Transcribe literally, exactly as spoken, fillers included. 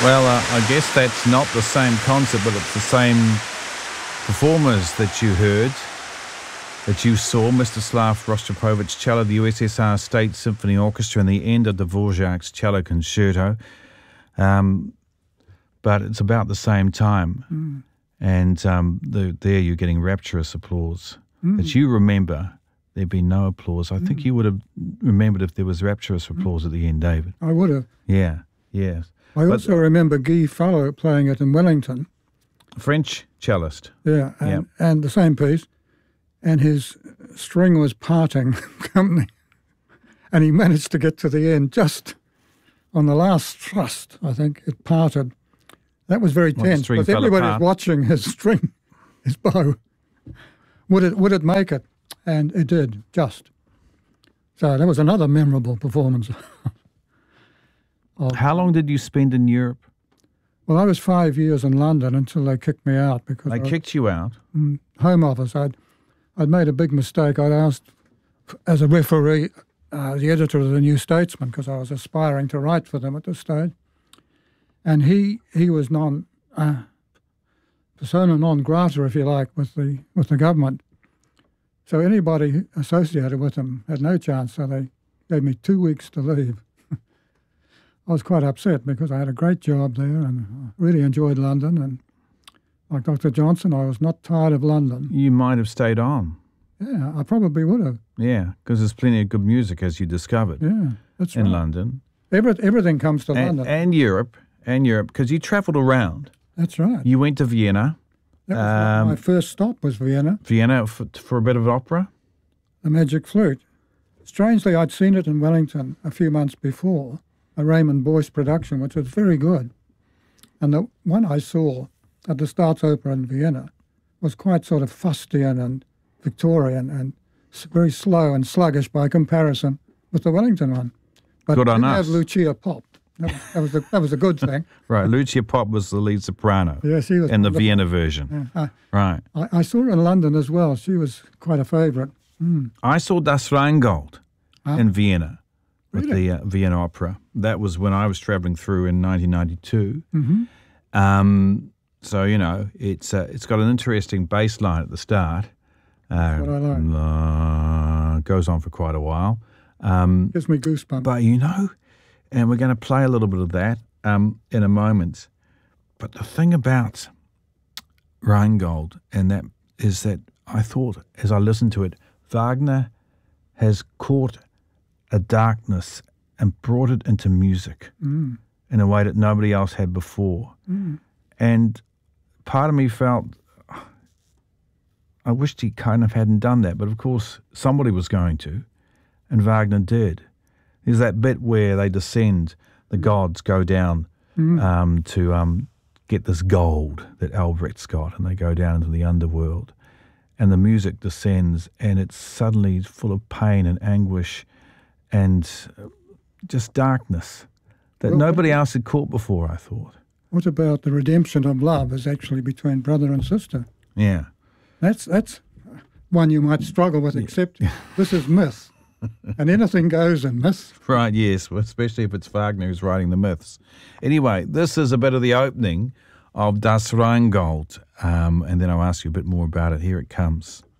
Well, uh, I guess that's not the same concert, but it's the same performers that you heard, that you saw. Mstislav Rostropovich cello, the U S S R State Symphony Orchestra, and the end of Dvorak's cello concerto. Um, but it's about the same time. Mm. And um, the, there you're getting rapturous applause. Mm. But you remember there'd be no applause. I mm. think you would have remembered if there was rapturous applause mm. at the end, David. I would have. Yeah, yeah. I but, also remember Guy Fallow playing it in Wellington. French cellist. Yeah, and, yep. and the same piece. And his string was parting company. And he managed to get to the end just on the last thrust, I think, it parted. That was very well, tense, because everybody was watching his string, his bow. Would it, would it make it? And it did, just. So that was another memorable performance. of, How long did you spend in Europe? Well, I was five years in London until they kicked me out. because They I, kicked you out? Mm, Home Office. I'd, I'd made a big mistake. I'd asked, as a referee, uh, the editor of the New Statesman, because I was aspiring to write for them at this stage. And he he was non uh, persona non grata, if you like, with the with the government. So anybody associated with him had no chance. So they gave me two weeks to leave. I was quite upset because I had a great job there and really enjoyed London. And like Doctor Johnson, I was not tired of London. You might have stayed on. Yeah, I probably would have. Yeah, because there's plenty of good music, as you discovered. Yeah, that's in right. London. Every, everything comes to and, London. And Europe. And Europe, because you travelled around. That's right. You went to Vienna. That was um, my first stop was Vienna. Vienna for, for a bit of opera? The Magic Flute. Strangely, I'd seen it in Wellington a few months before, a Raymond Boyce production, which was very good. And the one I saw at the Staatsopera in Vienna was quite sort of fustian and Victorian and very slow and sluggish by comparison with the Wellington one. But good on didn't us. have Lucia Pop. That was a, that was a good thing. Right, Lucia Pop was the lead soprano. Yeah, she was in the wonderful. Vienna version. Yeah, I, right. I, I saw her in London as well. She was quite a favourite. Mm. I saw Das Rheingold ah. in Vienna with really? the uh, Vienna Opera. That was when I was travelling through in nineteen ninety-two. Mm-hmm. Um, so, you know, it's uh, it's got an interesting bass line at the start. That's uh, what I like. Uh, goes on for quite a while. Um, Gives me goosebumps. But, you know... And we're going to play a little bit of that um, in a moment. But the thing about Rheingold and that is that I thought, as I listened to it, Wagner has caught a darkness and brought it into music mm. in a way that nobody else had before. Mm. And part of me felt, I wished he kind of hadn't done that. But of course, somebody was going to, and Wagner did. There's that bit where they descend, the gods go down mm. um, to um, get this gold that Albrecht's got, and they go down into the underworld. And the music descends, and it's suddenly full of pain and anguish and just darkness that well, nobody what, else had caught before, I thought. What about the redemption of love is actually between brother and sister? Yeah. That's, that's one you might struggle with, except this is myth. And anything goes in myth. Right, yes, especially if it's Wagner who's writing the myths. Anyway, this is a bit of the opening of Das Rheingold, um, and then I'll ask you a bit more about it. Here it comes.